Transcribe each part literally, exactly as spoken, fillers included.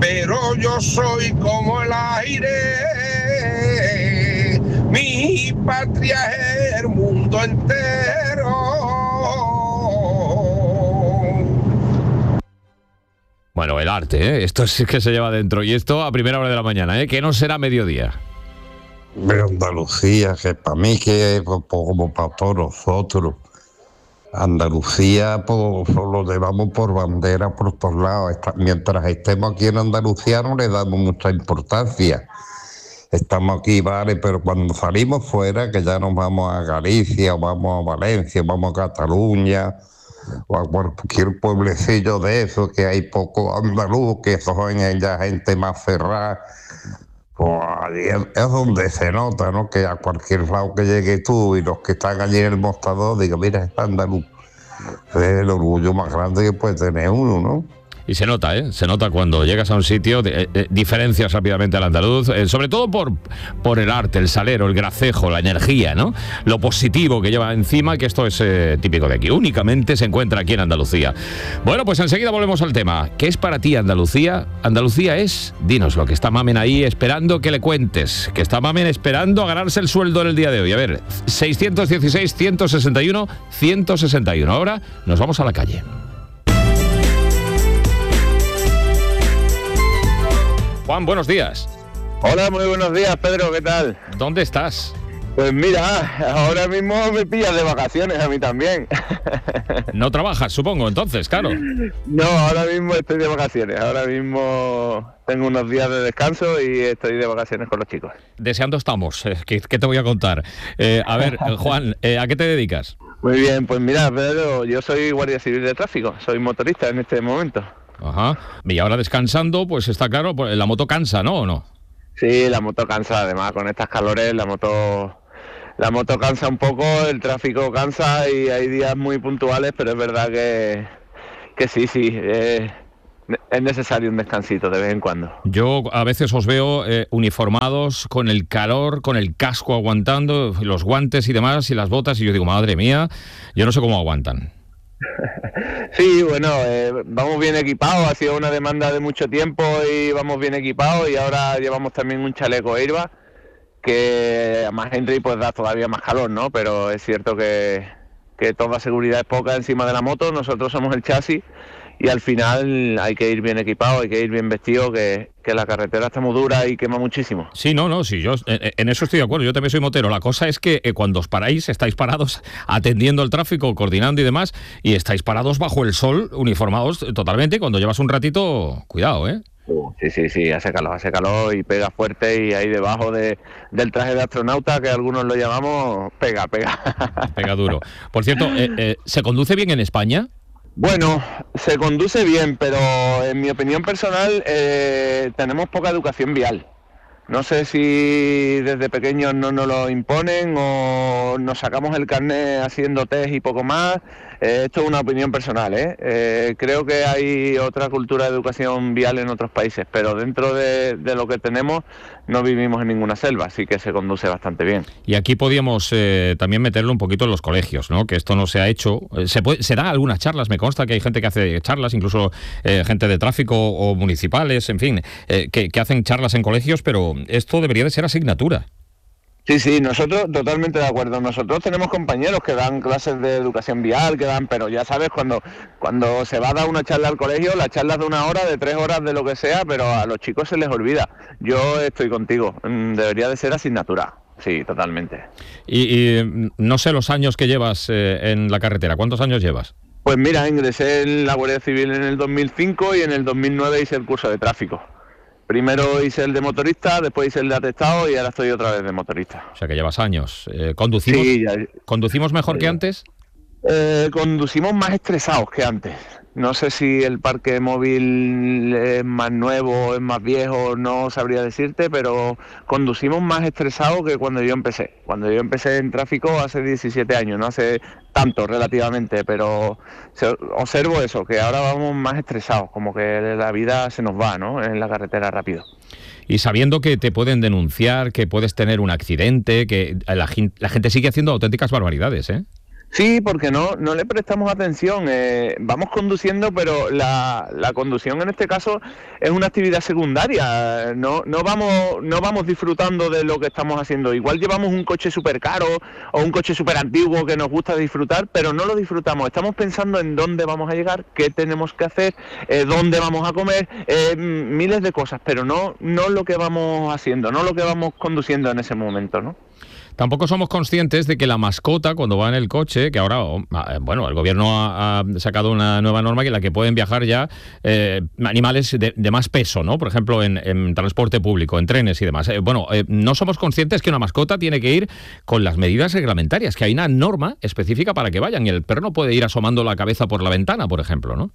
pero yo soy como el aire, mi patria es el mundo entero. Bueno, el arte, ¿eh? Esto sí que se lleva dentro. Y esto a primera hora de la mañana, ¿eh? Que no será mediodía. De Andalucía, que para mí, que pues, como para todos nosotros, Andalucía pues, lo llevamos por bandera por todos lados. Está, mientras estemos aquí en Andalucía no le damos mucha importancia. Estamos aquí, vale, pero cuando salimos fuera, que ya nos vamos a Galicia, o vamos a Valencia, o vamos a Cataluña, o a cualquier pueblecillo de eso, que hay poco andaluz, que son ya gente más cerrada, pues allí es, es donde se nota, ¿no? Que a cualquier lado que llegue tú y los que están allí en el mostrador digan, mira, es andaluz. Es el orgullo más grande que puede tener uno, ¿no? Y se nota, ¿eh? Se nota cuando llegas a un sitio, de, eh, diferencias rápidamente al andaluz, eh, sobre todo por, por el arte, el salero, el gracejo, la energía, ¿no? Lo positivo que lleva encima, que esto es eh, típico de aquí. Únicamente se encuentra aquí en Andalucía. Bueno, pues enseguida volvemos al tema. ¿Qué es para ti Andalucía? Andalucía es, dinoslo, que está Mamen ahí esperando que le cuentes, que está Mamen esperando a ganarse el sueldo en el día de hoy. A ver, seiscientos dieciséis, ciento sesenta y uno, ciento sesenta y uno. Ahora nos vamos a la calle. Juan, buenos días. Hola, muy buenos días, Pedro, ¿qué tal? ¿Dónde estás? Pues mira, ahora mismo me pillas de vacaciones, a mí también. No trabajas, supongo, entonces, claro. No, ahora mismo estoy de vacaciones, ahora mismo tengo unos días de descanso y estoy de vacaciones con los chicos. Deseando estamos, ¿qué, qué te voy a contar? Eh, a ver, Juan, eh, ¿a qué te dedicas? Muy bien, pues mira, Pedro, yo soy guardia civil de tráfico, soy motorista en este momento. Ajá. Y ahora descansando, pues está claro, pues la moto cansa, ¿no? ¿O no? Sí, la moto cansa, además con estas calores la moto la moto cansa un poco, el tráfico cansa y hay días muy puntuales, pero es verdad que, que sí, sí, eh, es necesario un descansito de vez en cuando. Yo a veces os veo eh, uniformados con el calor, con el casco aguantando, los guantes y demás y las botas y yo digo, madre mía, yo no sé cómo aguantan. Sí, bueno, eh, vamos bien equipados, ha sido una demanda de mucho tiempo y vamos bien equipados y ahora llevamos también un chaleco airbag que a más gente pues da todavía más calor, ¿no? Pero es cierto que, que toda seguridad es poca encima de la moto, nosotros somos el chasis y al final hay que ir bien equipado, hay que ir bien vestido, que, que la carretera está muy dura y quema muchísimo. Sí, no, no, sí, yo en, en eso estoy de acuerdo, yo también soy motero. La cosa es que eh, cuando os paráis, estáis parados atendiendo el tráfico, coordinando y demás, y estáis parados bajo el sol, uniformados totalmente, y cuando llevas un ratito, cuidado, ¿eh? Sí, sí, sí, hace calor, hace calor y pega fuerte y ahí debajo de, del traje de astronauta, que algunos lo llamamos, pega, pega. Pega duro. Por cierto, eh, eh, ¿se conduce bien en España? Bueno, se conduce bien, pero en mi opinión personal eh, tenemos poca educación vial. No sé si desde pequeños no nos lo imponen o nos sacamos el carnet haciendo test y poco más. Eh, esto es una opinión personal, ¿eh? Eh, creo que hay otra cultura de educación vial en otros países, pero dentro de, de lo que tenemos no vivimos en ninguna selva, así que se conduce bastante bien. Y aquí podíamos eh, también meterlo un poquito en los colegios, ¿no? Que esto no se ha hecho. Se, puede, se dan algunas charlas, me consta que hay gente que hace charlas, incluso eh, gente de tráfico o municipales, en fin, eh, que, que hacen charlas en colegios, pero esto debería de ser asignatura. Sí, sí, nosotros totalmente de acuerdo. Nosotros tenemos compañeros que dan clases de educación vial, que dan, pero ya sabes, cuando, cuando se va a dar una charla al colegio, la charla es de una hora, de tres horas, de lo que sea, pero a los chicos se les olvida. Yo estoy contigo, debería de ser asignatura. Sí, totalmente. Y, y no sé los años que llevas eh, en la carretera, ¿cuántos años llevas? Pues mira, ingresé en la Guardia Civil en el dos mil cinco y en el dos mil nueve hice el curso de tráfico. Primero hice el de motorista, después hice el de atestado y ahora estoy otra vez de motorista. O sea que llevas años. Eh, ¿Conducimos, sí, ya, ¿Conducimos mejor ya. que antes? Eh, conducimos más estresados que antes. No sé si el parque móvil es más nuevo, es más viejo, no sabría decirte, pero conducimos más estresados que cuando yo empecé. Cuando yo empecé en tráfico hace diecisiete años, no hace tanto relativamente, pero observo eso, que ahora vamos más estresados, como que la vida se nos va, ¿no? En la carretera rápido. Y sabiendo que te pueden denunciar, que puedes tener un accidente, que la, la gente sigue haciendo auténticas barbaridades, ¿eh? Sí, porque no no le prestamos atención. Eh, vamos conduciendo, pero la, la conducción en este caso es una actividad secundaria. No no vamos no vamos disfrutando de lo que estamos haciendo. Igual llevamos un coche súper caro o un coche súper antiguo que nos gusta disfrutar, pero no lo disfrutamos. Estamos pensando en dónde vamos a llegar, qué tenemos que hacer, eh, dónde vamos a comer, eh, miles de cosas, pero no no lo que vamos haciendo, no lo que vamos conduciendo en ese momento, ¿no? Tampoco somos conscientes de que la mascota, cuando va en el coche, que ahora, bueno, el gobierno ha, ha sacado una nueva norma en la que pueden viajar ya eh, animales de, de más peso, ¿no? Por ejemplo, en, en transporte público, en trenes y demás. Eh, bueno, eh, no somos conscientes que una mascota tiene que ir con las medidas reglamentarias, que hay una norma específica para que vayan, y el perro no puede ir asomando la cabeza por la ventana, por ejemplo, ¿no?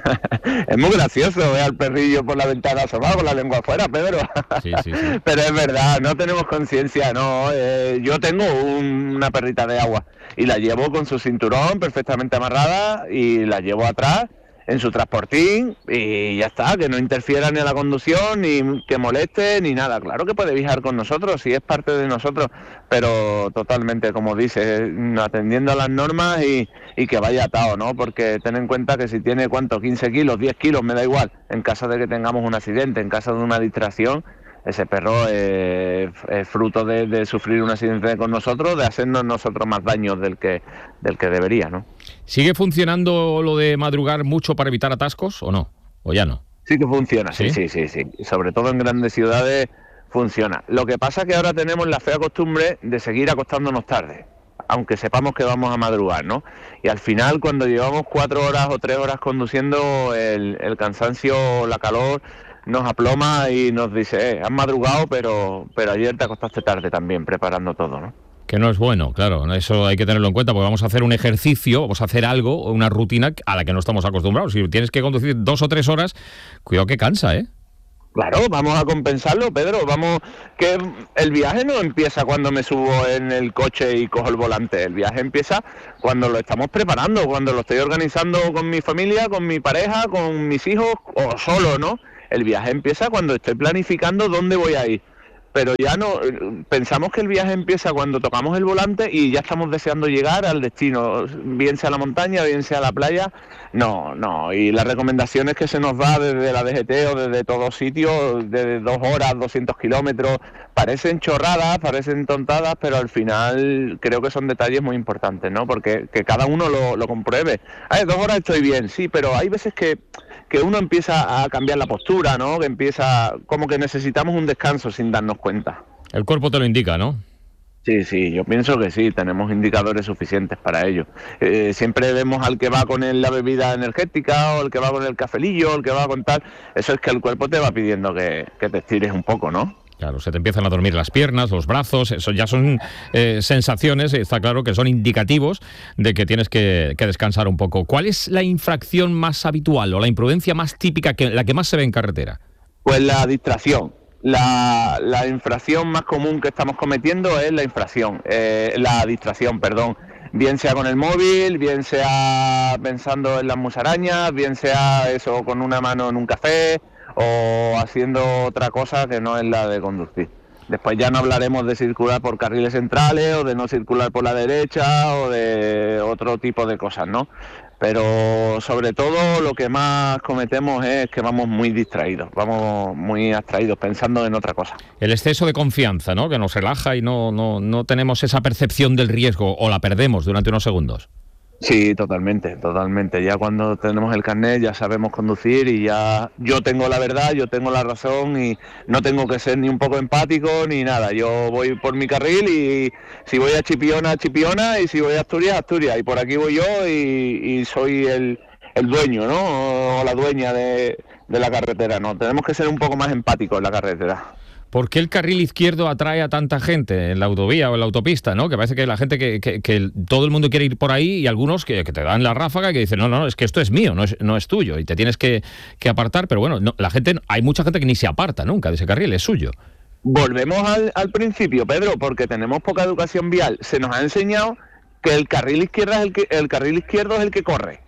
Es muy gracioso ver al perrillo por la ventana asomado con la lengua afuera, Pedro. Sí, sí, sí. Pero es verdad, no tenemos conciencia, no. Eh, yo tengo un, una perrita de agua y la llevo con su cinturón perfectamente amarrada y la llevo atrás en su transportín y ya está, que no interfiera ni a la conducción, ni que moleste, ni nada. Claro que puede viajar con nosotros, si es parte de nosotros, pero totalmente, como dices, atendiendo a las normas y, y que vaya atado, ¿no? Porque ten en cuenta que si tiene, ¿cuánto? quince kilos, diez kilos, me da igual. En caso de que tengamos un accidente, en caso de una distracción, ese perro eh, es fruto de, de sufrir un accidente con nosotros, de hacernos nosotros más daño del que del que debería, ¿no? ¿Sigue funcionando lo de madrugar mucho para evitar atascos o no? ¿O ya no? Sí que funciona, sí, sí, sí, sí, sí. Sobre todo en grandes ciudades funciona. Lo que pasa es que ahora tenemos la fea costumbre de seguir acostándonos tarde, aunque sepamos que vamos a madrugar, ¿no? Y al final, cuando llevamos cuatro horas o tres horas conduciendo, el, el cansancio, la calor nos aploma y nos dice, eh, has madrugado, pero pero ayer te acostaste tarde también, preparando todo, ¿no? Que no es bueno, claro, eso hay que tenerlo en cuenta, porque vamos a hacer un ejercicio, vamos a hacer algo, una rutina a la que no estamos acostumbrados. Si tienes que conducir dos o tres horas, cuidado que cansa, ¿eh? Claro, vamos a compensarlo, Pedro, vamos, que el viaje no empieza cuando me subo en el coche y cojo el volante, el viaje empieza cuando lo estamos preparando, cuando lo estoy organizando con mi familia, con mi pareja, con mis hijos o solo, ¿no? El viaje empieza cuando estoy planificando dónde voy a ir. Pero ya no, pensamos que el viaje empieza cuando tocamos el volante y ya estamos deseando llegar al destino, bien sea a la montaña, bien sea a la playa. No, no, y las recomendaciones que se nos da desde la D G T o desde todos sitios, de dos horas, doscientos kilómetros, parecen chorradas, parecen tontadas, pero al final creo que son detalles muy importantes, ¿no? Porque que cada uno lo, lo compruebe. Ay, dos horas estoy bien, sí, pero hay veces que... que uno empieza a cambiar la postura, ¿no? Que empieza, como que necesitamos un descanso sin darnos cuenta. El cuerpo te lo indica, ¿no? Sí, sí, yo pienso que sí, tenemos indicadores suficientes para ello. Eh, siempre vemos al que va con el, la bebida energética, o el que va con el cafelillo, o el que va con tal. Eso es que el cuerpo te va pidiendo que, que te estires un poco, ¿no? Claro, se te empiezan a dormir las piernas, los brazos, eso ya son eh, sensaciones, está claro que son indicativos de que tienes que, que descansar un poco. ¿Cuál es la infracción más habitual o la imprudencia más típica, que la que más se ve en carretera? Pues la distracción. La, la infracción más común que estamos cometiendo es la infracción, eh, la distracción, perdón. Bien sea con el móvil, bien sea pensando en las musarañas, bien sea eso con una mano en un café o haciendo otra cosa que no es la de conducir. Después ya no hablaremos de circular por carriles centrales o de no circular por la derecha o de otro tipo de cosas, ¿no? Pero sobre todo lo que más cometemos es que vamos muy distraídos, vamos muy abstraídos, pensando en otra cosa. El exceso de confianza, ¿no? Que nos relaja y no, no, no tenemos esa percepción del riesgo o la perdemos durante unos segundos. Sí, totalmente, totalmente. Ya cuando tenemos el carnet ya sabemos conducir y ya yo tengo la verdad, yo tengo la razón y no tengo que ser ni un poco empático ni nada. Yo voy por mi carril y si voy a Chipiona, a Chipiona, y si voy a Asturias, a Asturias. Y por aquí voy yo y, y soy el, el dueño, ¿no? O la dueña de, de la carretera, ¿no? Tenemos que ser un poco más empáticos en la carretera. ¿Por qué el carril izquierdo atrae a tanta gente en la autovía o en la autopista, ¿no? Que parece que la gente que, que, que todo el mundo quiere ir por ahí y algunos que, que te dan la ráfaga y que dicen, no, no, es que esto es mío, no es, no es tuyo y te tienes que, que apartar, pero bueno, no, la gente, hay mucha gente que ni se aparta nunca de ese carril, es suyo. Volvemos al, al principio, Pedro, porque tenemos poca educación vial. Se nos ha enseñado que el carril izquierdo es el que, el carril izquierdo es el que corre.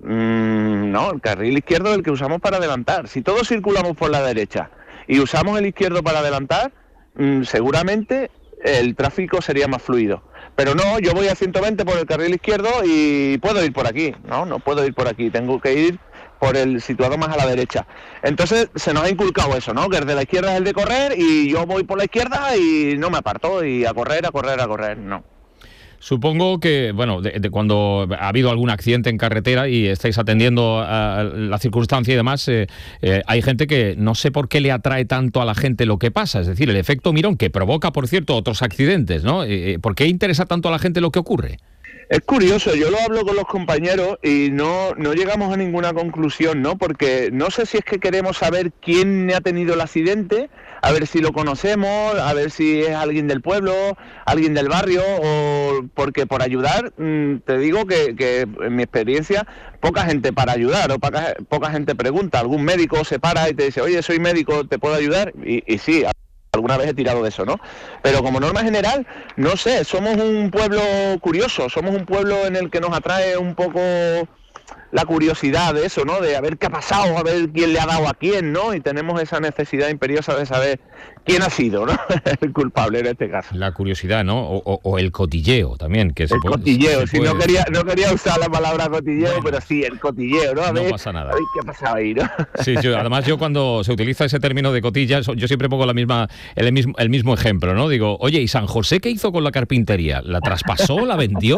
Mm, no, el carril izquierdo es el que usamos para adelantar. Si todos circulamos por la derecha y usamos el izquierdo para adelantar, mmm, seguramente el tráfico sería más fluido. Pero no, yo voy a ciento veinte por el carril izquierdo y puedo ir por aquí, no, no puedo ir por aquí, tengo que ir por el situado más a la derecha. Entonces se nos ha inculcado eso, ¿no? Que el de la izquierda es el de correr y yo voy por la izquierda y no me aparto y a correr, a correr, a correr, no. Supongo que, bueno, de, de cuando ha habido algún accidente en carretera y estáis atendiendo a la circunstancia y demás, eh, eh, hay gente que no sé por qué le atrae tanto a la gente lo que pasa, es decir, el efecto Mirón, que provoca, por cierto, otros accidentes, ¿no? Eh, ¿Por qué interesa tanto a la gente lo que ocurre? Es curioso, yo lo hablo con los compañeros y no, no llegamos a ninguna conclusión, ¿no? Porque no sé si es que queremos saber quién ha tenido el accidente, a ver si lo conocemos, a ver si es alguien del pueblo, alguien del barrio, o porque por ayudar, te digo que, que en mi experiencia, poca gente para ayudar, o poca, poca gente pregunta, algún médico se para y te dice, oye, soy médico, ¿te puedo ayudar? Y, y sí, alguna vez he tirado de eso, ¿no? Pero como norma general, no sé, somos un pueblo curioso, somos un pueblo en el que nos atrae un poco la curiosidad de eso, ¿no? De a ver qué ha pasado, a ver quién le ha dado a quién, ¿no? Y tenemos esa necesidad imperiosa de saber quién ha sido, ¿no? El culpable en este caso. La curiosidad, ¿no? O, o, o el cotilleo también. Que se el puede, cotilleo, se si puede... no quería no quería usar la palabra cotilleo, bueno, pero sí, el cotilleo, ¿no? A ver, no pasa nada. A ver qué ha pasado ahí, ¿no? Sí, yo, además yo cuando se utiliza ese término de cotilla, yo siempre pongo la misma, el, mismo, el mismo ejemplo, ¿no? Digo, oye, ¿y San José qué hizo con la carpintería? ¿La traspasó? ¿La vendió?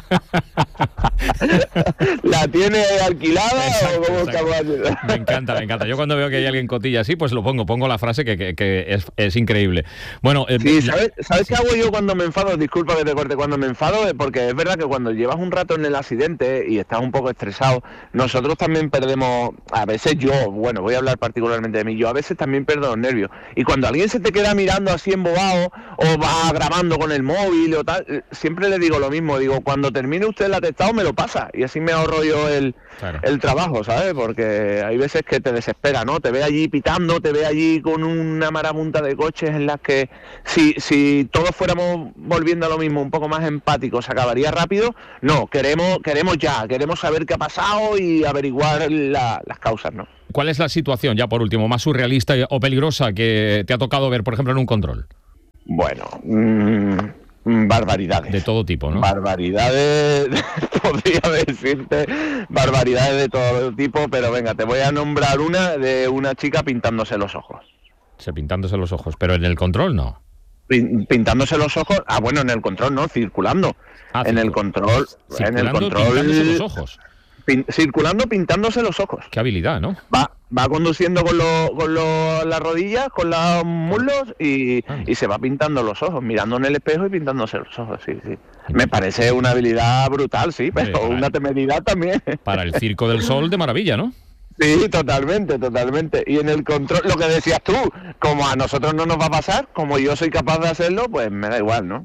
¿La tiene alquilada? Exacto, o cómo exacto. Me encanta, me encanta. Yo cuando veo que hay alguien cotilla así, pues lo pongo, pongo la frase que, que, que es, es increíble. Bueno, eh, sí, ¿sabes, ¿sabes sí. qué hago yo cuando me enfado? Disculpa que te corte, cuando me enfado, porque es verdad que cuando llevas un rato en el accidente y estás un poco estresado, nosotros también perdemos, a veces yo, bueno, voy a hablar particularmente de mí, yo a veces también pierdo los nervios. Y cuando alguien se te queda mirando así embobado o va grabando con el móvil o tal, siempre le digo lo mismo, digo, cuando termine usted el atestado me lo pasa y así me ahorro yo el, claro. el trabajo, ¿sabes? Porque hay veces que te desespera, ¿no? Te ve allí pitando, te ve allí con una marabunta de coches en las que si, si todos fuéramos volviendo a lo mismo, un poco más empáticos, se acabaría rápido. No, queremos queremos ya, queremos saber qué ha pasado y averiguar la, las causas, ¿no? ¿Cuál es la situación, ya por último, más surrealista o peligrosa que te ha tocado ver, por ejemplo, en un control? Bueno, mmm, barbaridades. De todo tipo, ¿no? Barbaridades, podría decirte, barbaridades de todo tipo, pero venga, te voy a nombrar una de una chica pintándose los ojos. Se pintándose los ojos, pero en el control no. Pintándose los ojos, ah bueno, en el control no, circulando. Ah, en el control, en el control. Pintándose los ojos. Pin, circulando, pintándose los ojos. Qué habilidad, ¿no? Va, va conduciendo con, lo, con lo, las rodillas, con los muslos y, ah. y se va pintando los ojos, mirando en el espejo y pintándose los ojos, sí, sí. Me parece una habilidad brutal, sí, pero sí, una temeridad también. Para el Circo del Sol de maravilla, ¿no? Sí, totalmente, totalmente. Y en el control, lo que decías tú, como a nosotros no nos va a pasar, como yo soy capaz de hacerlo, pues me da igual, ¿no?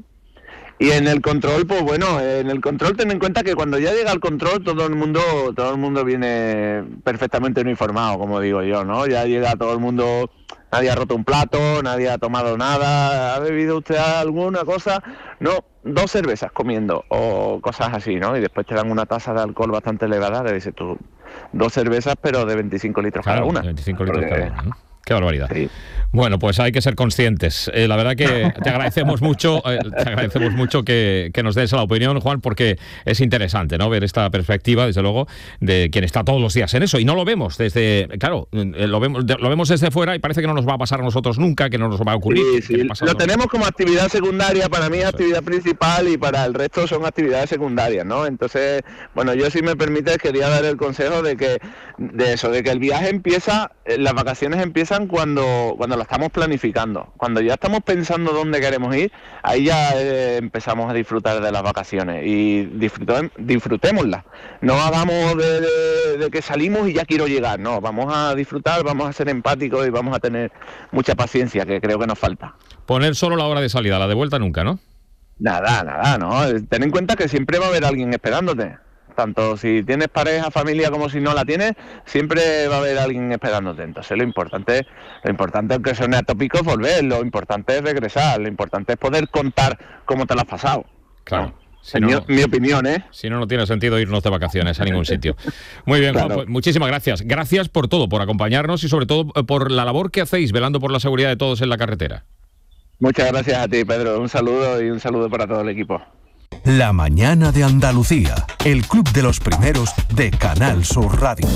Y en el control, pues bueno, en el control ten en cuenta que cuando ya llega el control todo el mundo todo el mundo viene perfectamente uniformado, como digo yo, ¿no? Ya llega todo el mundo, nadie ha roto un plato, nadie ha tomado nada, ¿ha bebido usted alguna cosa? No, dos cervezas comiendo o cosas así, ¿no? Y después te dan una tasa de alcohol bastante elevada, le dices tú, dos cervezas pero de veinticinco litros claro, cada una. veinticinco litros Porque... cada una, ¿no? Qué barbaridad. Sí. Bueno, pues hay que ser conscientes. Eh, la verdad que te agradecemos mucho, eh, te agradecemos mucho que, que nos des la opinión, Juan, porque es interesante, ¿no? Ver esta perspectiva, desde luego, de quien está todos los días en eso. Y no lo vemos desde, claro, lo vemos, lo vemos desde fuera y parece que no nos va a pasar a nosotros nunca, que no nos va a ocurrir. Sí, sí. Lo tenemos como actividad secundaria, para mí es actividad principal y para el resto son actividades secundarias, ¿no? Entonces, bueno, yo si me permites quería dar el consejo de que, de eso, de que el viaje empieza, las vacaciones empiezan cuando cuando lo estamos planificando, cuando ya estamos pensando dónde queremos ir, ahí ya eh, empezamos a disfrutar de las vacaciones y disfrutem, disfrutémoslas, no hagamos de, de, de que salimos y ya quiero llegar, no, vamos a disfrutar, vamos a ser empáticos y vamos a tener mucha paciencia, que creo que nos falta. Poner solo la hora de salida, la de vuelta nunca, ¿no? Nada, nada, no, ten en cuenta que siempre va a haber alguien esperándote. Tanto si tienes pareja, familia, como si no la tienes, siempre va a haber alguien esperándote. Entonces lo importante, lo importante aunque suene atópico, es volver, lo importante es regresar, lo importante es poder contar cómo te lo has pasado. Claro. Si en no, mi, mi opinión, ¿eh? Si no, no tiene sentido irnos de vacaciones a ningún sitio. Muy bien, claro. Juan, pues, muchísimas gracias. Gracias por todo, por acompañarnos y sobre todo por la labor que hacéis velando por la seguridad de todos en la carretera. Muchas gracias a ti, Pedro. Un saludo y un saludo para todo el equipo. La mañana de Andalucía, el club de los primeros de Canal Sur Radio.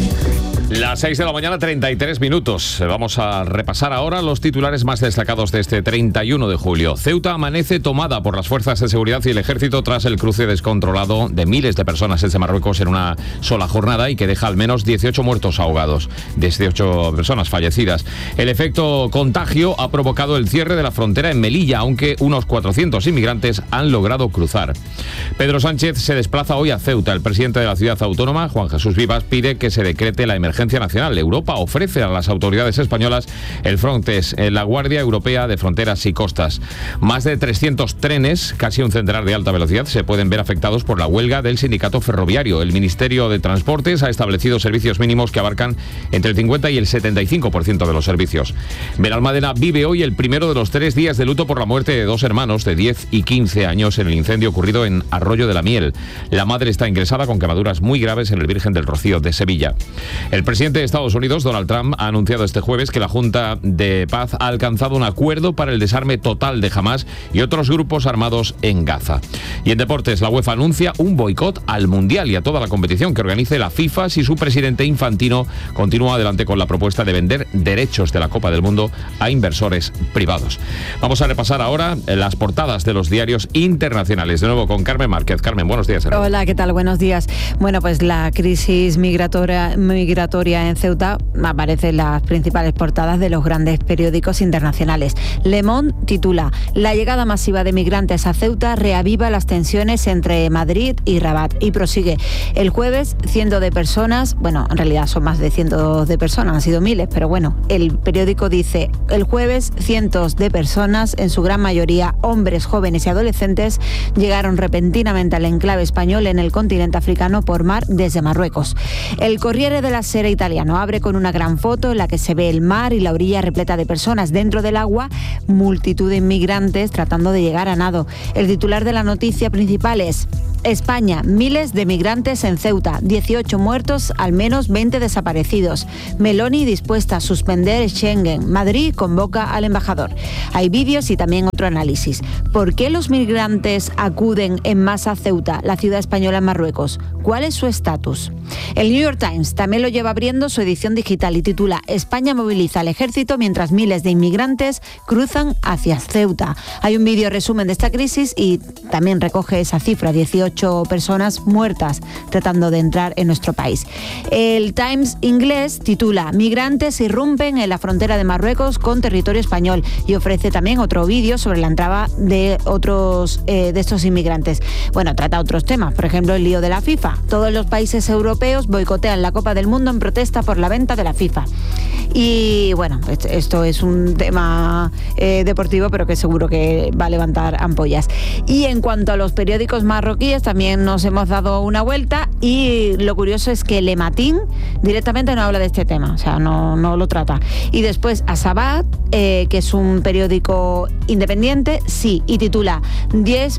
Las seis de la mañana, treinta y tres minutos. Vamos a repasar ahora los titulares más destacados de este treinta y uno de julio. Ceuta amanece tomada por las fuerzas de seguridad y el ejército tras el cruce descontrolado de miles de personas desde Marruecos en una sola jornada y que deja al menos dieciocho muertos ahogados, dieciocho personas fallecidas. El efecto contagio ha provocado el cierre de la frontera en Melilla, aunque unos cuatrocientos inmigrantes han logrado cruzar. Pedro Sánchez se desplaza hoy a Ceuta. El presidente de la ciudad autónoma, Juan Jesús Vivas, pide que se decrete la emergencia nacional. Europa ofrece a las autoridades españolas el Frontex, la Guardia Europea de Fronteras y Costas. Más de trescientos trenes, casi un centenar de alta velocidad, se pueden ver afectados por la huelga del sindicato ferroviario. El Ministerio de Transportes ha establecido servicios mínimos que abarcan entre el cincuenta y el setenta y cinco por ciento de los servicios. Benalmádena vive hoy el primero de los tres días de luto por la muerte de dos hermanos de diez y quince años en el incendio ocurrido en Arroyo de la Miel. La madre está ingresada con quemaduras muy graves en el Virgen del Rocío de Sevilla. El El presidente de Estados Unidos, Donald Trump, ha anunciado este jueves que la Junta de Paz ha alcanzado un acuerdo para el desarme total de Hamás y otros grupos armados en Gaza. Y en deportes, la UEFA anuncia un boicot al Mundial y a toda la competición que organice la FIFA si su presidente Infantino continúa adelante con la propuesta de vender derechos de la Copa del Mundo a inversores privados. Vamos a repasar ahora las portadas de los diarios internacionales. De nuevo con Carmen Márquez. Carmen, buenos días. Hola, ¿qué tal? Buenos días. Bueno, pues la crisis migratoria, migratoria en Ceuta aparece en las principales portadas de los grandes periódicos internacionales. Le Monde titula: La llegada masiva de migrantes a Ceuta reaviva las tensiones entre Madrid y Rabat. Y prosigue: el jueves, cientos de personas, bueno, en realidad son más de cientos de personas, han sido miles, pero bueno, el periódico dice: el jueves, cientos de personas, en su gran mayoría hombres, jóvenes y adolescentes, llegaron repentinamente al enclave español en el continente africano por mar desde Marruecos. El Corriere de la Sera italiano abre con una gran foto en la que se ve el mar y la orilla repleta de personas dentro del agua, multitud de inmigrantes tratando de llegar a nado. El titular de la noticia principal es: España, miles de migrantes en Ceuta, dieciocho muertos, al menos veinte desaparecidos. Meloni dispuesta a suspender Schengen. Madrid convoca al embajador. Hay vídeos y también otro análisis. ¿Por qué los migrantes acuden en masa a Ceuta, la ciudad española en Marruecos? ¿Cuál es su estatus? El New York Times también lo lleva abriendo su edición digital y titula: España moviliza al ejército mientras miles de inmigrantes cruzan hacia Ceuta. Hay un vídeo resumen de esta crisis y también recoge esa cifra: dieciocho personas muertas tratando de entrar en nuestro país. El Times inglés titula: Migrantes irrumpen en la frontera de Marruecos con territorio español, y ofrece también otro vídeo sobre la entrada de otros eh, de estos inmigrantes. Bueno, trata otros temas, por ejemplo, el lío de la FIFA. Todos los países europeos boicotean la Copa del Mundo en protesta por la venta de la FIFA. Y bueno, esto es un tema eh, deportivo, pero que seguro que va a levantar ampollas. Y en cuanto a los periódicos marroquíes, también nos hemos dado una vuelta, y lo curioso es que Le Matin directamente no habla de este tema, o sea, no, no lo trata. Y después Asabat, eh, que es un periódico independiente, sí, y titula diez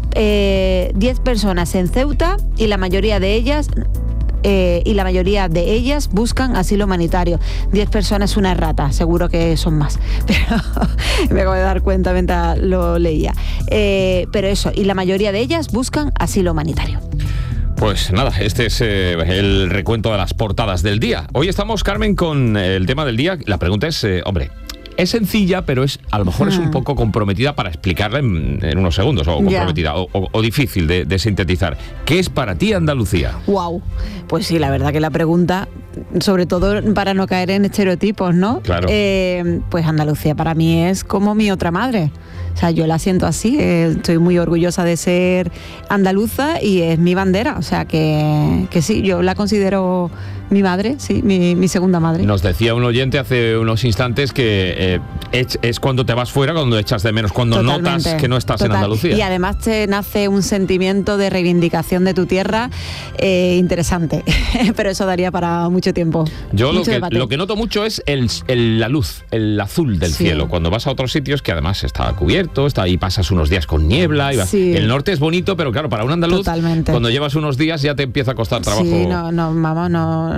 personas en Ceuta y la mayoría de ellas... Eh, y la mayoría de ellas buscan asilo humanitario. diez personas, una errata, seguro que son más, pero me acabo de dar cuenta mientras lo leía. Eh, pero eso, y la mayoría de ellas buscan asilo humanitario. Pues nada, este es eh, el recuento de las portadas del día. Hoy estamos, Carmen, con el tema del día. La pregunta es, eh, hombre... Es sencilla, pero es a lo mejor es un poco comprometida para explicarla en, en unos segundos, o comprometida, o, o, o difícil de, de sintetizar. ¿Qué es para ti Andalucía? Wow, pues sí, la verdad que la pregunta, sobre todo para no caer en estereotipos, ¿no? Claro. Eh, pues Andalucía para mí es como mi otra madre. O sea, yo la siento así, eh, estoy muy orgullosa de ser andaluza y es mi bandera. O sea, que, que sí, yo la considero mi madre, sí, mi, mi segunda madre. Nos decía un oyente hace unos instantes que eh, es, es cuando te vas fuera, cuando echas de menos, cuando Totalmente. notas que no estás Total. en Andalucía. Y además te nace un sentimiento de reivindicación de tu tierra eh, interesante, pero eso daría para mucho tiempo. Yo mucho lo, que, lo que noto mucho es el, el, la luz, el azul del sí. cielo, cuando vas a otros sitios que además está cubierto, está ahí, pasas unos días con niebla. Y vas. Sí. El norte es bonito, pero claro, para un andaluz, Totalmente. cuando llevas unos días ya te empieza a costar trabajo. Sí, no, no, mamá, no...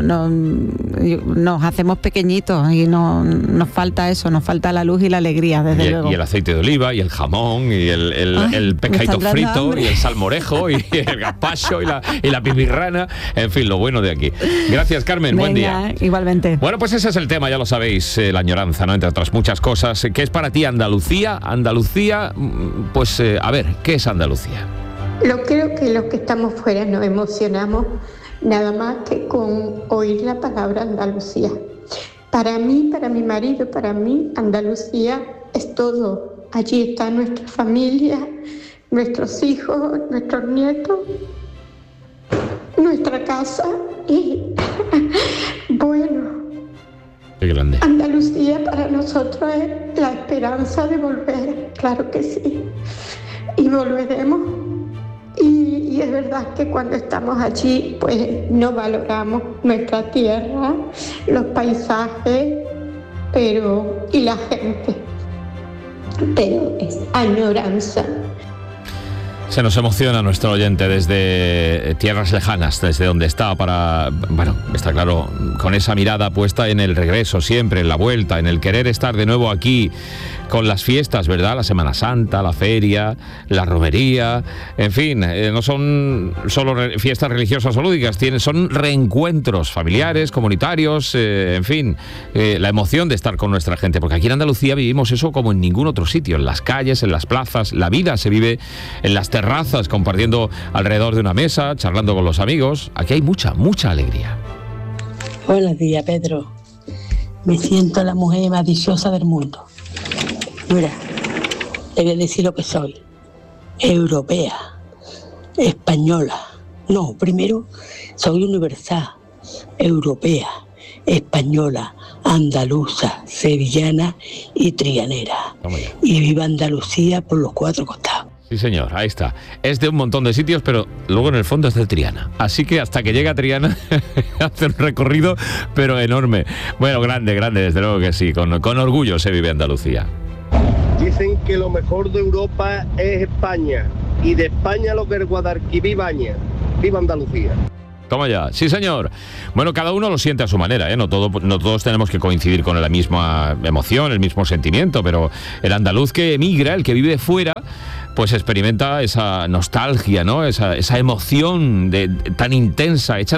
no, nos hacemos pequeñitos y no, nos falta eso, nos falta la luz y la alegría, desde y, luego. Y el aceite de oliva, y el jamón, y el, el, Ay, el pescadito frito, hambre. y el salmorejo, y el gazpacho, y la, y la pipirrana, en fin, lo bueno de aquí. Gracias, Carmen, Venga, buen día. Igualmente. Bueno, pues ese es el tema, ya lo sabéis, eh, la añoranza, ¿no? Entre otras muchas cosas. ¿Qué es para ti Andalucía? Andalucía, pues eh, a ver, ¿qué es Andalucía? Lo creo que los que estamos fuera nos emocionamos nada más que con oír la palabra Andalucía. Para mí, para mi marido, para mí, Andalucía es todo. Allí está nuestra familia, nuestros hijos, nuestros nietos, nuestra casa y bueno, Qué grande. Andalucía para nosotros es la esperanza de volver, claro que sí, y volveremos. Y, y es verdad que cuando estamos allí, pues no valoramos nuestra tierra, los paisajes, pero y la gente, pero es añoranza. Se nos emociona nuestro oyente desde tierras lejanas, desde donde está, para, bueno, está claro, con esa mirada puesta en el regreso siempre, en la vuelta, en el querer estar de nuevo aquí con las fiestas, ¿verdad? La Semana Santa, la feria, la romería, en fin, eh, no son solo re- fiestas religiosas o lúdicas, tienen, son reencuentros familiares, comunitarios, eh, en fin, eh, la emoción de estar con nuestra gente, porque aquí en Andalucía vivimos eso como en ningún otro sitio, en las calles, en las plazas, la vida se vive en las terrazas, compartiendo alrededor de una mesa, charlando con los amigos. Aquí hay mucha, mucha alegría. Buenos días, Pedro. Me siento la mujer más dichosa del mundo. Mira, te voy a decir lo que soy. Europea, española. No, primero soy universal, europea, española, andaluza, sevillana y trianera. Y viva Andalucía por los cuatro costados. Sí, señor, ahí está. Es de un montón de sitios, pero luego en el fondo es de Triana. Así que hasta que llega a Triana, hace un recorrido, pero enorme. Bueno, grande, grande, desde luego que sí. Con, con orgullo se vive Andalucía. Dicen que lo mejor de Europa es España, y de España lo que es Guadalquivir baña. ¡Viva Andalucía! Toma ya, sí señor. Bueno, cada uno lo siente a su manera, ¿eh? No, todo, no todos tenemos que coincidir con la misma emoción, el mismo sentimiento, pero el andaluz que emigra, el que vive fuera, pues experimenta esa nostalgia, ¿no? Esa, esa emoción de, tan intensa, hecha